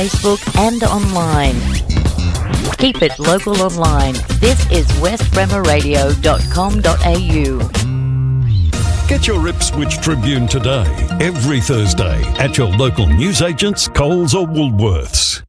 Facebook and online. Keep it local online. This is westbremerradio.com.au. Get your Ipswich Tribune today, every Thursday, at your local newsagents, Coles or Woolworths.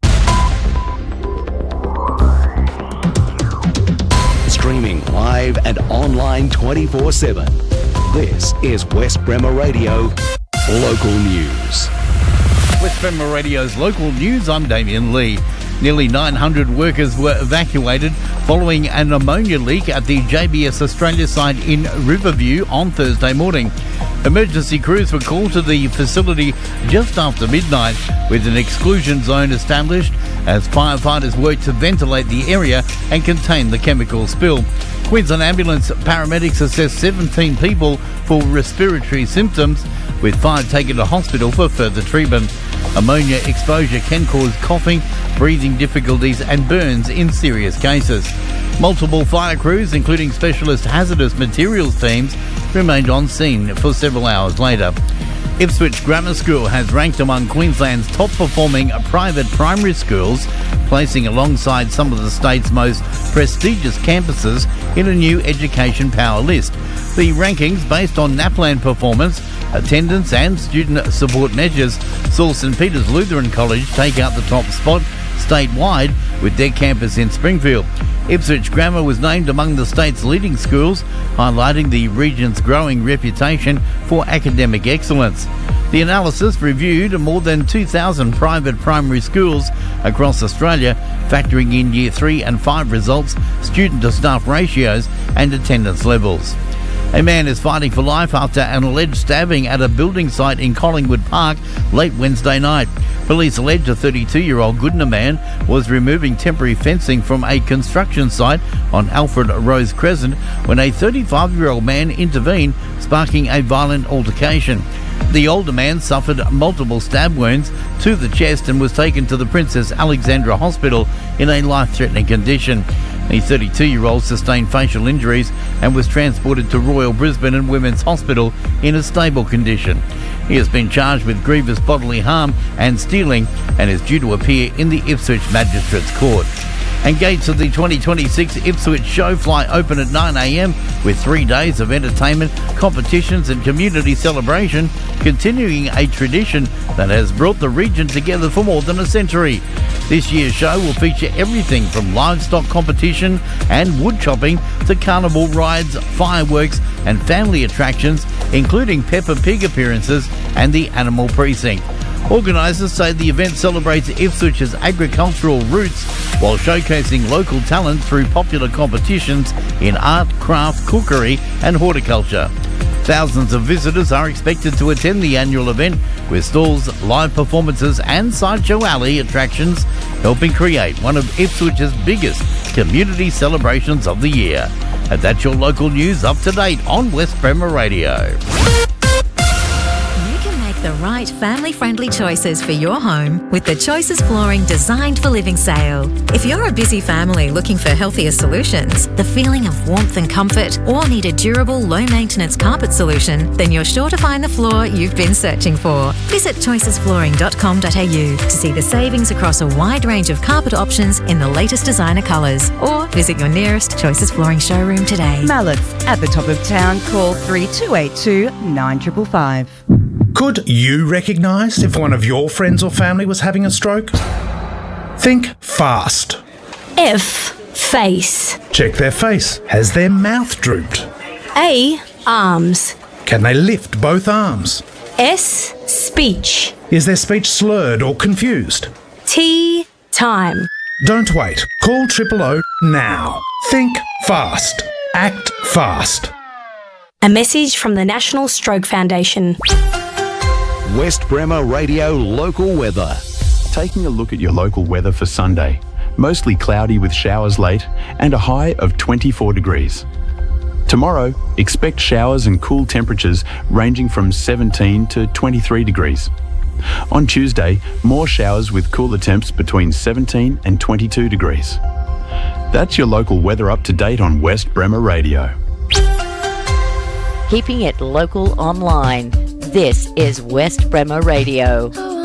Streaming live and online 24/7. This is West Bremer Radio Local News. West Bremer Radio's Local News, I'm Damien Lee. Nearly 900 workers were evacuated following an ammonia leak at the JBS Australia site in Riverview on Thursday morning. Emergency crews were called to the facility just after midnight, with an exclusion zone established as firefighters worked to ventilate the area and contain the chemical spill. Queensland Ambulance paramedics assessed 17 people for respiratory symptoms, with 5 taken to hospital for further treatment. Ammonia exposure can cause coughing, breathing difficulties and burns in serious cases. Multiple fire crews, including specialist hazardous materials teams, remained on scene for several hours later. Ipswich Grammar School has ranked among Queensland's top performing private primary schools, placing alongside some of the state's most prestigious campuses in a new Education Power list. The rankings, based on NAPLAN performance, attendance and student support measures, saw St Peter's Lutheran College take out the top spot statewide with their campus in Springfield. Ipswich Grammar was named among the state's leading schools, highlighting the region's growing reputation for academic excellence. The analysis reviewed more than 2,000 private primary schools across Australia, factoring in Year 3 and 5 results, student-to-staff ratios and attendance levels. A man is fighting for life after an alleged stabbing at a building site in Collingwood Park late Wednesday night. Police allege a 32-year-old Goodna man was removing temporary fencing from a construction site on Alfred Rose Crescent when a 35-year-old man intervened, sparking a violent altercation. The older man suffered multiple stab wounds to the chest and was taken to the Princess Alexandra Hospital in a life-threatening condition. The 32-year-old sustained facial injuries and was transported to Royal Brisbane and Women's Hospital in a stable condition. He has been charged with grievous bodily harm and stealing and is due to appear in the Ipswich Magistrates Court. And gates of the 2026 Ipswich Show fly open at 9 a.m. with 3 days of entertainment, competitions and community celebration, continuing a tradition that has brought the region together for more than a century. This year's show will feature everything from livestock competition and wood chopping to carnival rides, fireworks and family attractions, including Peppa Pig appearances and the Animal Precinct. Organisers say the event celebrates Ipswich's agricultural roots while showcasing local talent through popular competitions in art, craft, cookery and horticulture. Thousands of visitors are expected to attend the annual event, with stalls, live performances and Sideshow Alley attractions helping create one of Ipswich's biggest community celebrations of the year. And that's your local news, up to date on West Bremer Radio. The right family-friendly choices for your home with the Choices Flooring Designed for Living sale. If you're a busy family looking for healthier solutions, the feeling of warmth and comfort, or need a durable, low-maintenance carpet solution, then you're sure to find the floor you've been searching for. Visit choicesflooring.com.au to see the savings across a wide range of carpet options in the latest designer colours, or visit your nearest Choices Flooring showroom today. Mallett's at the top of town. Call 3282 9555. Could you recognise if one of your friends or family was having a stroke? Think fast. F. Face. Check their face. Has their mouth drooped? A. Arms. Can they lift both arms? S. Speech. Is their speech slurred or confused? T. Time. Don't wait. Call 000 now. Think fast. Act fast. A message from the National Stroke Foundation. West Bremer Radio Local Weather. Taking a look at your local weather for Sunday. Mostly cloudy with showers late and a high of 24 degrees. Tomorrow, expect showers and cool temperatures ranging from 17 to 23 degrees. On Tuesday, more showers with cooler temps between 17 and 22 degrees. That's your local weather up to date on West Bremer Radio. Keeping it local online. This is West Bremer Radio.